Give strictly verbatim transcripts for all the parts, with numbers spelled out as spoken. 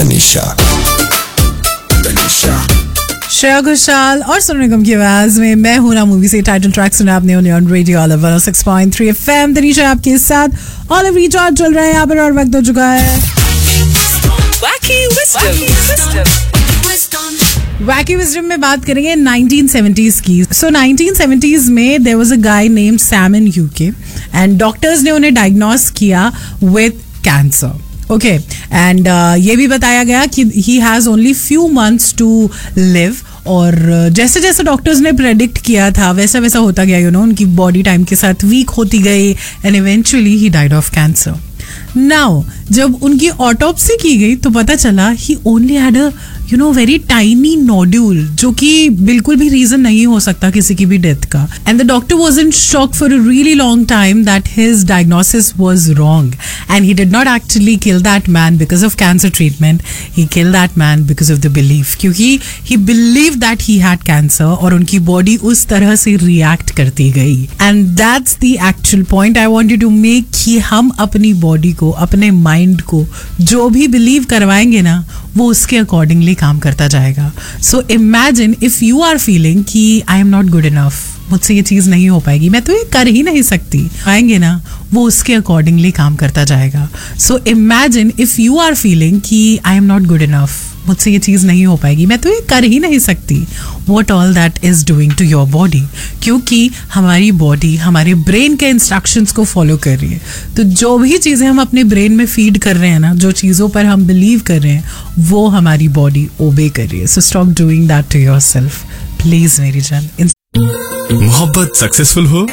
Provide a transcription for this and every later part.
तनिषा तनिषा श्रेया घोषाल और सोनू निगम की आवाज में मैं हूं ना मूवी से टाइटल ट्रैक सुना आपने on radio olive one O six point three FM. Tanisha आपके साथ ऑलिव रिचार्ज चल रहा है यहाँ पर और वक्त हो चुका है वैकी विजडम में बात करेंगे नाइनटीन सेवेंटीज़ की। सो नाइनटीन सेवेंटीज़ में there was a guy named Sam in UK and doctors ने उन्हें डायग्नोस किया विद कैंसर। ओके एंड ये भी बताया गया कि he has only few months to live और जैसे जैसे डॉक्टर्स ने प्रेडिक्ट किया था वैसा वैसा होता गया। यू नो उनकी बॉडी टाइम के साथ वीक होती गई and eventually he died of cancer. Now जब उनकी ऑटोप्सी की गई तो पता चला ही only had a you know very tiny nodule, जो कि बिल्कुल भी रीजन नहीं हो सकता किसी की भी डेथ का। And the doctor was in shock for a really long time that his diagnosis was wrong and he did not actually kill that man because of cancer treatment, he kill that man because of the belief, क्योंकि ही believe that he had cancer और उनकी body उस तरह से react करती गई। And that's the actual point I want you to make कि हम अपनी बॉडी को, अपने माइंड को जो भी बिलीव करवाएंगे ना वो उसके अकॉर्डिंगली काम करता जाएगा। So imagine if you are feeling कि I am not good enough, मुझसे ये चीज़ नहीं हो पाएगी, मैं तो ये कर ही नहीं सकती, आएंगे ना वो उसके अकॉर्डिंगली काम करता जाएगा। So imagine if you are feeling कि I am not good enough, मुझसे ये चीज़ नहीं हो पाएगी, मैं तो ये कर ही नहीं सकती, what all that is doing to your body, क्योंकि हमारी बॉडी हमारे ब्रेन के इंस्ट्रक्शंस को फॉलो कर रही है। तो जो भी चीज़ें हम अपने ब्रेन में फीड कर रहे हैं ना, जो चीज़ों पर हम बिलीव कर रहे हैं वो हमारी बॉडी ओबे कर रही है। So stop doing that to your self please मेरी जान। मोहब्बत सक्सेसफुल हो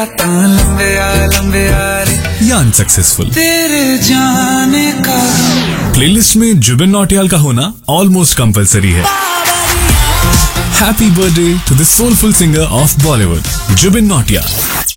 या अनसक्सेसफुल, तेरे जाने का प्लेलिस्ट में जुबिन नौटियाल का होना ऑलमोस्ट कंपलसरी है। Happy birthday to the soulful singer of Bollywood Zubin Nautiyal.